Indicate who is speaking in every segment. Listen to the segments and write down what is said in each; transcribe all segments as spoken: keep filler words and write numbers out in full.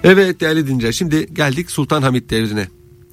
Speaker 1: Evet değerli dinleyiciler, şimdi geldik Sultan Hamid devrine.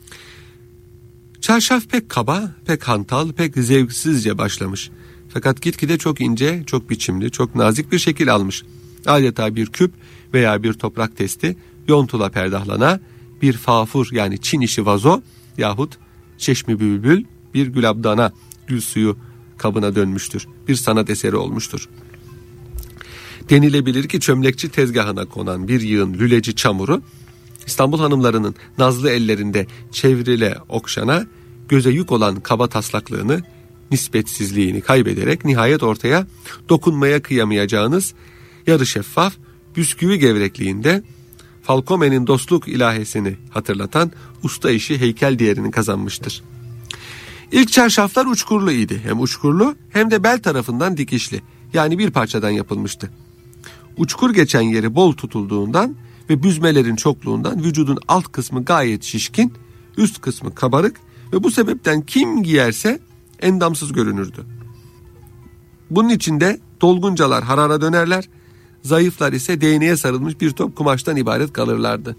Speaker 1: Çarşaf pek kaba, pek hantal, pek zevksizce başlamış. Fakat gitgide çok ince, çok biçimli, çok nazik bir şekil almış. Adeta bir küp veya bir toprak testi yontula perdahlana, bir fafur yani Çin işi vazo yahut çeşmi bülbül bir gülabdana, gül suyu kabına dönmüştür. Bir sanat eseri olmuştur. Denilebilir ki çömlekçi tezgahına konan bir yığın lüleci çamuru İstanbul hanımlarının nazlı ellerinde çevrile okşana, göze yük olan kaba taslaklığını, nispetsizliğini kaybederek nihayet ortaya dokunmaya kıyamayacağınız yarı şeffaf bisküvi gevrekliğinde Falcone'nin dostluk ilahesini hatırlatan usta işi heykel değerini kazanmıştır. İlk çarşaflar uçkurlu idi. Hem uçkurlu hem de bel tarafından dikişli. Yani bir parçadan yapılmıştı. Uçkur geçen yeri bol tutulduğundan ve büzmelerin çokluğundan vücudun alt kısmı gayet şişkin, üst kısmı kabarık ve bu sebepten kim giyerse endamsız görünürdü. Bunun içinde dolguncalar harara dönerler, zayıflar ise değneğe sarılmış bir top kumaştan ibaret kalırlardı.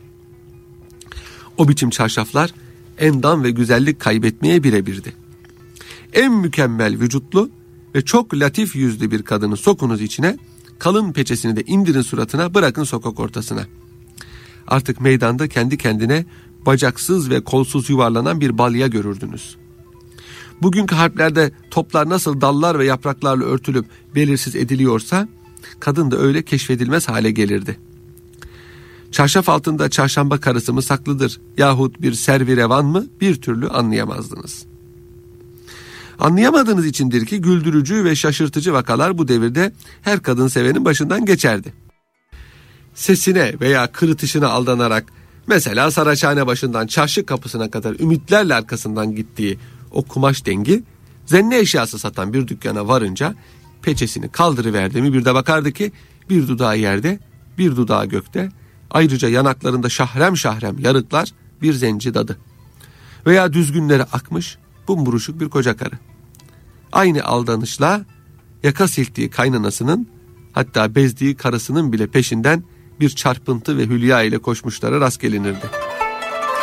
Speaker 1: O biçim çarşaflar endam ve güzellik kaybetmeye birebirdi. En mükemmel vücutlu ve çok latif yüzlü bir kadını sokunuz içine, kalın peçesini de indirin suratına, bırakın sokak ortasına. Artık meydanda kendi kendine bacaksız ve kolsuz yuvarlanan bir balya görürdünüz. Bugünkü harplerde toplar nasıl dallar ve yapraklarla örtülüp belirsiz ediliyorsa, kadın da öyle keşfedilmez hale gelirdi. Çarşaf altında çarşamba karısı mı saklıdır yahut bir servirevan mı bir türlü anlayamazdınız. Anlayamadığınız içindir ki güldürücü ve şaşırtıcı vakalar bu devirde her kadın sevenin başından geçerdi. Sesine veya kırıtışına aldanarak mesela Saraçhane başından çarşı kapısına kadar ümitlerle arkasından gittiği o kumaş dengi zenne eşyası satan bir dükkana varınca peçesini kaldırıverdi mi bir de bakardı ki bir dudağı yerde, bir dudağı gökte, ayrıca yanaklarında şahrem şahrem yarıklar, bir zenci dadı. Veya düzgünleri akmış bumburuşuk bir koca karı. Aynı aldanışla yaka silktiği kaynanasının, hatta bezdiği karısının bile peşinden bir çarpıntı ve hülya ile koşmuşlara rast gelinirdi.